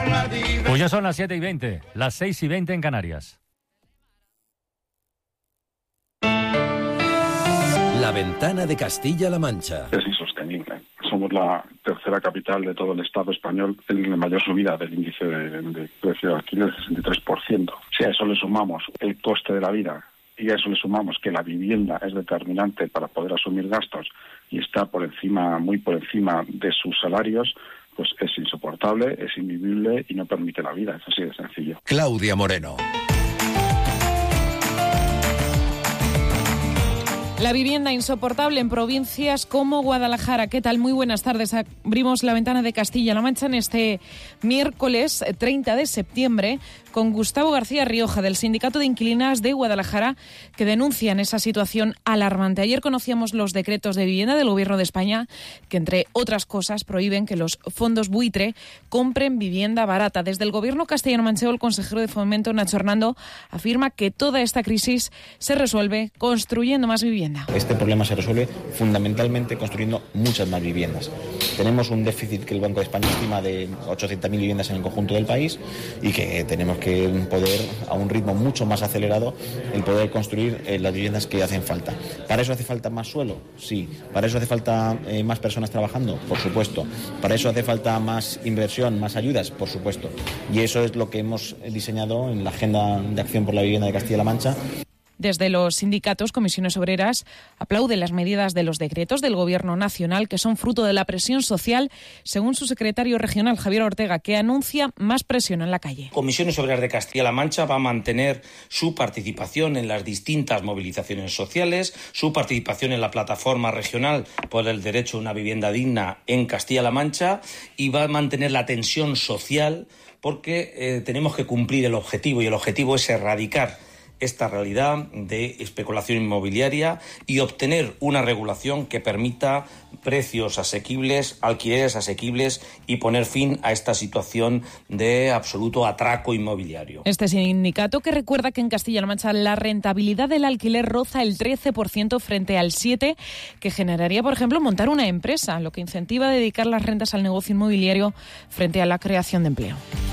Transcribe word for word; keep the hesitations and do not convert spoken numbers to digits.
Pues ya son las siete y veinte, las seis y veinte en Canarias. La ventana de Castilla-La Mancha. Es insostenible. Somos la tercera capital de todo el Estado español en la mayor subida del índice de, de precio de alquiler, sesenta y tres por ciento. Si a eso le sumamos el coste de la vida y a eso le sumamos que la vivienda es determinante para poder asumir gastos y está por encima, muy por encima de sus salarios, pues es insoportable, es invivible y no permite la vida. Es así de sencillo. Claudia Moreno. La vivienda insoportable en provincias como Guadalajara. ¿Qué tal? Muy buenas tardes. Abrimos la ventana de Castilla-La Mancha en este miércoles treinta de septiembre con Gustavo García Rioja, del Sindicato de Inquilinas de Guadalajara, que denuncian esa situación alarmante. Ayer conocíamos los decretos de vivienda del Gobierno de España, que entre otras cosas prohíben que los fondos buitre compren vivienda barata. Desde el Gobierno castellano-manchego, el consejero de Fomento, Nacho Hernando, afirma que toda esta crisis se resuelve construyendo más vivienda. Este problema se resuelve fundamentalmente construyendo muchas más viviendas. Tenemos un déficit que el Banco de España estima de ochocientas mil viviendas en el conjunto del país y que tenemos que poder, a un ritmo mucho más acelerado, el poder construir eh, las viviendas que hacen falta. ¿Para eso hace falta más suelo? Sí. ¿Para eso hace falta eh, más personas trabajando? Por supuesto. ¿Para eso hace falta más inversión, más ayudas? Por supuesto. Y eso es lo que hemos diseñado en la Agenda de Acción por la Vivienda de Castilla-La Mancha. Desde los sindicatos, comisiones obreras aplauden las medidas de los decretos del Gobierno nacional, que son fruto de la presión social, según su secretario regional, Javier Ortega, que anuncia más presión en la calle. Comisiones Obreras de Castilla-La Mancha va a mantener su participación en las distintas movilizaciones sociales, su participación en la plataforma regional por el derecho a una vivienda digna en Castilla-La Mancha, y va a mantener la tensión social porque eh, tenemos que cumplir el objetivo, y el objetivo es erradicar esta realidad de especulación inmobiliaria y obtener una regulación que permita precios asequibles, alquileres asequibles y poner fin a esta situación de absoluto atraco inmobiliario. Este sindicato, que recuerda que en Castilla-La Mancha la rentabilidad del alquiler roza el trece por ciento frente al siete por ciento que generaría, por ejemplo, montar una empresa, lo que incentiva a dedicar las rentas al negocio inmobiliario frente a la creación de empleo.